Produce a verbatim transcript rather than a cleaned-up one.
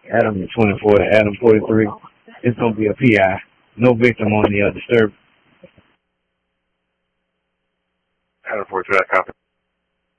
Adam twenty-four to Adam forty-three. It's going to be a P I. No victim on the uh, disturbance. Adam forty-three, I copy.